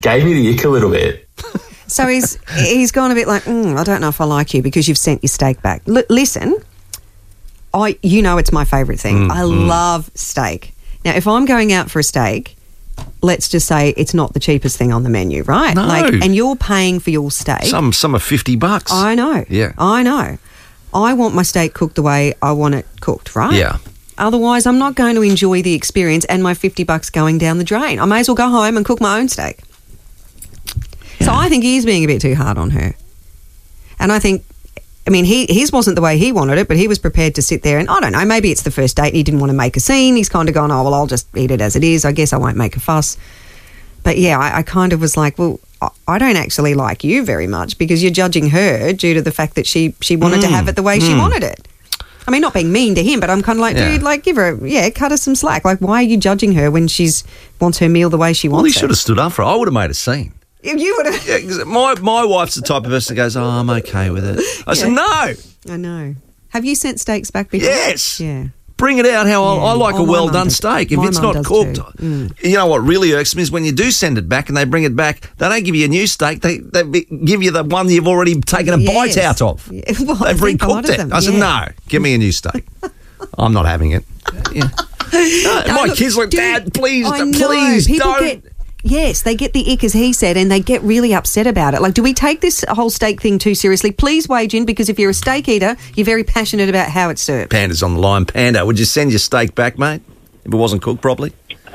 Gave me the ick a little bit. So he's gone a bit like, I don't know if I like you because you've sent your steak back. Listen, it's my favourite thing. I love steak. Now, if I'm going out for a steak, let's just say it's not the cheapest thing on the menu, right? No. And you're paying for your steak. Some are $50. I know. Yeah. I know. I want my steak cooked the way I want it cooked, right? Yeah. Otherwise, I'm not going to enjoy the experience and my $50 going down the drain. I may as well go home and cook my own steak. So I think he's being a bit too hard on her. And I think, his wasn't the way he wanted it, but he was prepared to sit there and, I don't know, maybe it's the first date and he didn't want to make a scene. He's kind of gone, oh, well, I'll just eat it as it is. I guess I won't make a fuss. But, yeah, I kind of was like, well, I don't actually like you very much because you're judging her due to the fact that she wanted to have it the way she wanted it. I mean, not being mean to him, but I'm kind of like, dude, like, cut her some slack. Like, why are you judging her when wants her meal the way she wants it? Well, he should have stood up for it. I would have made a scene. You would have. Yeah, 'cause my wife's the type of person that goes, oh, I'm okay with it. I said, no. I know. Have you sent steaks back before? Yes. Yeah. Bring it out how I like a well-done steak. If it's not cooked, you know what really irks me is when you do send it back and they bring it back, they don't give you a new steak. They give you the one you've already taken a bite out of. Yeah. Well, They've recooked it. I said, no, give me a new steak. I'm not having it. Yeah. My kids like, Dad, please don't. Yes, they get the ick, as he said, and they get really upset about it. Like, do we take this whole steak thing too seriously? Please wage in, because if you're a steak eater, you're very passionate about how it's served. Panda's on the line. Panda, would you send your steak back, mate, if it wasn't cooked properly?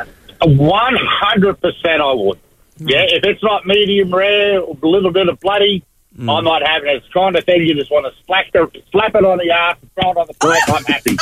100% I would. Yeah, if it's not medium rare, a little bit of bloody, I'm not having it. It's kind of thing you just want to slap it on the ass and throw it on the plate. I'm happy.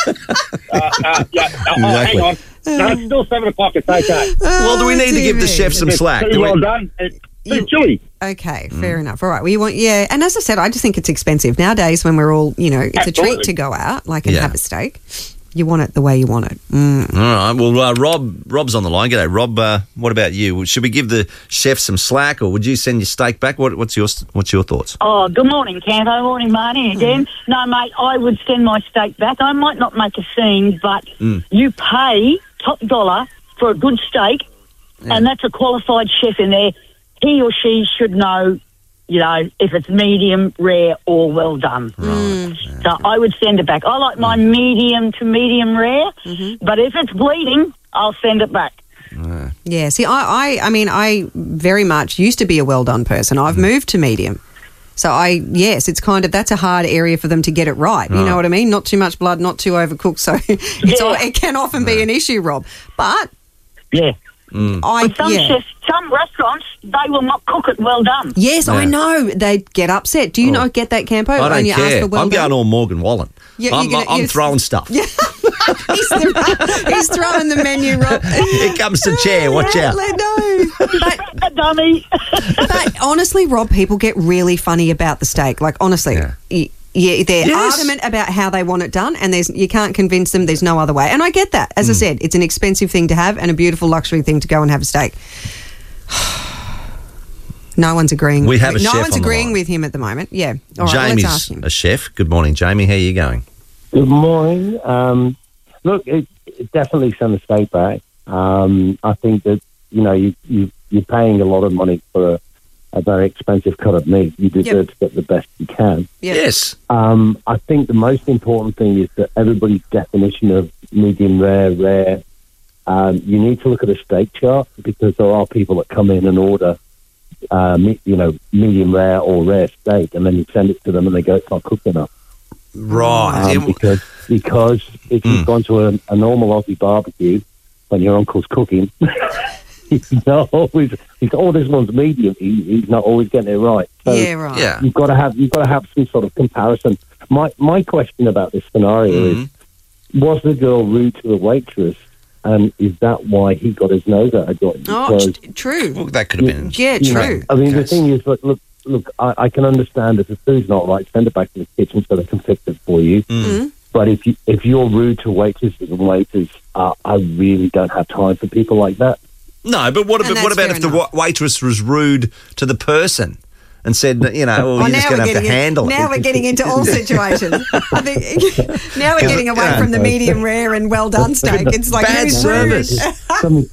Hang on. No, it's still 7 o'clock. It's okay. Well, do we need to give the chef some slack? Too well done. It's too chilly. Okay, fair enough. All right. Well, and as I said, I just think it's expensive nowadays when we're all, it's Absolutely. a treat to go out, and have a steak. You want it the way you want it. All right. Well, Rob's on the line. G'day, Rob. What about you? Should we give the chef some slack, or would you send your steak back? What's your thoughts? Oh, good morning, Canto. Morning, Marnie again. No, mate, I would send my steak back. I might not make a scene, but you pay top dollar for a good steak, and that's a qualified chef in there. He or she should know, if it's medium, rare, or well done. Right. So I would send it back. I like mine medium to medium rare, but if it's bleeding, I'll send it back. Yeah, see, I very much used to be a well-done person. I've moved to medium. So it's kind of, that's a hard area for them to get it right. You know what I mean? Not too much blood, not too overcooked. So it can often be an issue, Rob. But some restaurants, they will not cook it well done. Yes, I know. They get upset. Do you not get that, Campo? I don't care. Ask for well done? Going all Morgan Wallen. I'm throwing stuff. Yeah. He's throwing the menu, Rob. Here comes the chair. Watch out. No. Dummy. But honestly, Rob, people get really funny about the steak. Like, honestly, they're adamant about how they want it done, and you can't convince them there's no other way. And I get that. As I said, it's an expensive thing to have and a beautiful luxury thing to go and have a steak. No one's agreeing. We have a no chef one's on the agreeing line. with him at the moment. Yeah. All right, Jamie's let's ask him. a chef. Good morning, Jamie. How are you going? Good morning. Look, it definitely send the steak back. I think that, you're paying a lot of money for a very expensive cut of meat. You deserve to get the best you can. Yep. Yes. I think the most important thing is that everybody's definition of medium rare. You need to look at a steak chart, because there are people that come in and order, medium rare or rare steak, and then you send it to them and they go, it's not cooked enough. Right. Because if you've gone to a normal Aussie barbecue when your uncle's cooking, he's this one's medium. He's not always getting it right. So right. Yeah. You've got to have some sort of comparison. My question about this scenario is: was the girl rude to the waitress, and is that why he got his nose out of joint? True. Well, that could have been. Yeah, true. The thing is, look, I can understand if the food's not right, send it back to the kitchen so they can fix it for you. But if you're rude to waitresses and waiters, I really don't have time for people like that. No, but what about if the waitress was rude to the person and said, you're just going to have to handle it? Now we're getting into all situations. I think now we're getting away from the medium rare and well done steak. It's like, bad who's service. rude?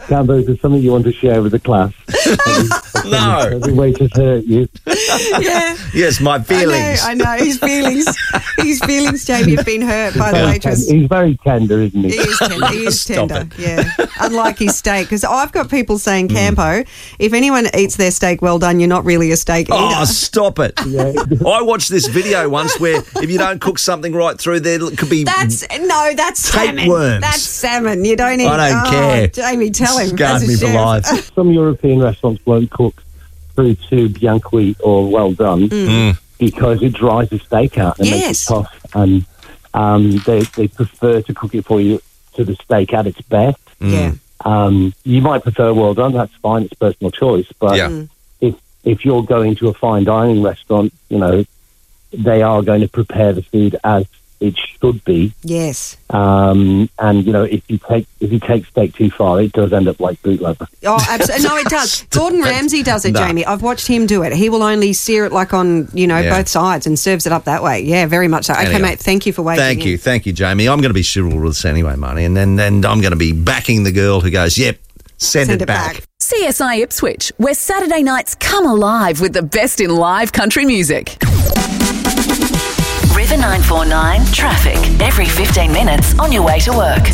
Cambo, is there something you want to share with the class? No. Every way to hurt you. Yeah. Yes, my feelings. I know. His feelings, Jamie, have been hurt by the waitress. He's very tender, isn't he? He is Stop tender. it. Yeah. Unlike his steak. Because I've got people saying, Campo, if anyone eats their steak well done, you're not really a steak eater. Oh, stop it. Yeah. I watched this video once where if you don't cook something right through, there could be That's salmon. tapeworms. That's salmon. You don't eat. I don't care. Jamie, tell him. Scarred as a me for chef. life. Some European restaurants won't cook through to bianchi or well done because it dries the steak out and makes it tough. And they prefer to cook it for you to the steak at its best. Yeah. You might prefer well done. That's fine. It's personal choice. But if you're going to a fine dining restaurant, you know, they are going to prepare the food as it should be. Yes. And you know, if you take steak too far, it does end up like bootleg. Oh, absolutely. No, it does. Gordon Ramsay does it, Jamie. I've watched him do it. He will only sear it like on, both sides and serves it up that way. Yeah, very much so. Okay, mate, thank you for waiting. Thank you, Jamie. I'm going to be chivalrous anyway, Marnie, and then I'm going to be backing the girl who goes, yep, send it back. CSI Ipswich, where Saturday nights come alive with the best in live country music. River 949 traffic every 15 minutes on your way to work.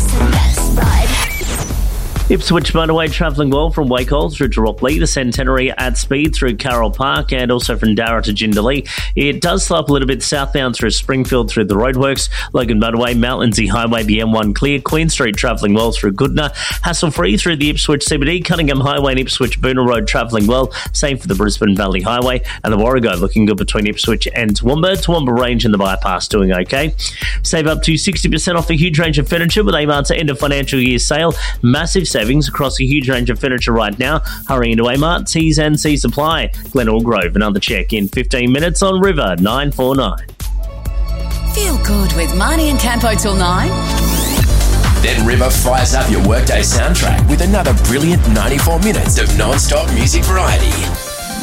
Ipswich motorway travelling well from Wacol through to Rockley, the Centenary at speed through Carroll Park and also from Darra to Jindalee. It does slow up a little bit southbound through Springfield through the roadworks. Logan motorway, Mount Lindsay Highway, the M1 clear. Queen Street travelling well through Goodna. Hassle-free through the Ipswich CBD. Cunningham Highway and Ipswich Boonah Road travelling well. Same for the Brisbane Valley Highway. And the Warrego looking good between Ipswich and Toowoomba. Toowoomba Range and the bypass doing okay. Save up to 60% off a huge range of furniture with Amart's end of financial year sale. Massive savings across a huge range of furniture right now. Hurry into Amart, T's and C Supply. Glenelg Grove, another check in 15 minutes on River 949. Feel good with Marnie and Campo till 9. Then River fires up your workday soundtrack with another brilliant 94 minutes of non-stop music variety.